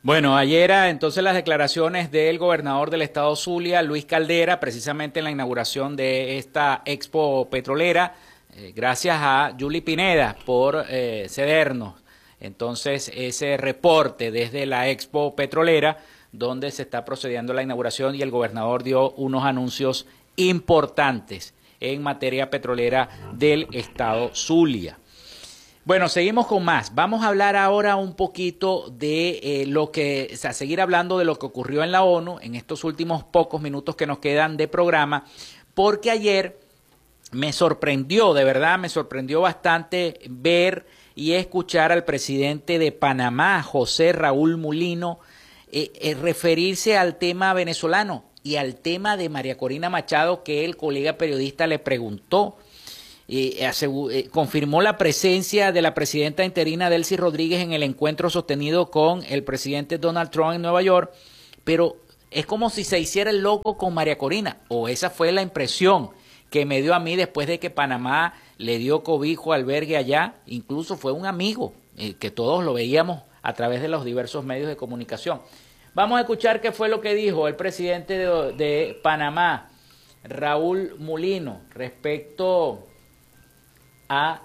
Bueno, ayer entonces las declaraciones del gobernador del estado Zulia, Luis Caldera, precisamente en la inauguración de esta expo petrolera, gracias a Yuli Pineda por cedernos entonces ese reporte desde la expo petrolera donde se está procediendo a la inauguración y el gobernador dio unos anuncios importantes en materia petrolera del estado Zulia. Bueno, seguimos con más. Vamos a hablar ahora un poquito de seguir hablando de lo que ocurrió en la ONU en estos últimos pocos minutos que nos quedan de programa, porque ayer me sorprendió, de verdad, me sorprendió bastante ver y escuchar al presidente de Panamá, José Raúl Mulino, referirse al tema venezolano y al tema de María Corina Machado que el colega periodista le preguntó. Confirmó la presencia de la presidenta interina Delcy Rodríguez en el encuentro sostenido con el presidente Donald Trump en Nueva York, pero es como si se hiciera el loco con María Corina, o esa fue la impresión que me dio a mí después de que Panamá le dio cobijo, albergue allá, incluso fue un amigo, que todos lo veíamos a través de los diversos medios de comunicación. Vamos a escuchar qué fue lo que dijo el presidente de Panamá, Raúl Mulino, respecto a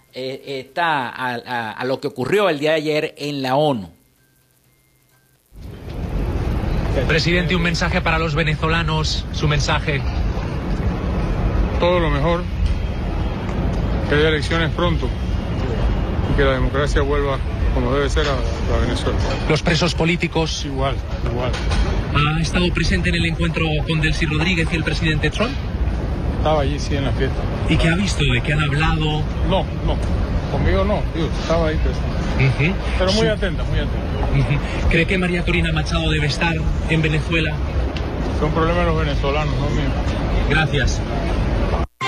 lo que ocurrió el día de ayer en la ONU. Presidente, un mensaje para los venezolanos, su mensaje. Todo lo mejor, que haya elecciones pronto y que la democracia vuelva como debe ser a Venezuela. Los presos políticos. Igual. ¿Ha estado presente en el encuentro con Delcy Rodríguez y el presidente Trump? Estaba allí, sí, en la fiesta. ¿Y qué ha visto? ¿De qué han hablado? No, conmigo no, estaba ahí presente. Pero muy atenta. ¿Cree que María Corina Machado debe estar en Venezuela? Son problemas de los venezolanos, no míos. Gracias.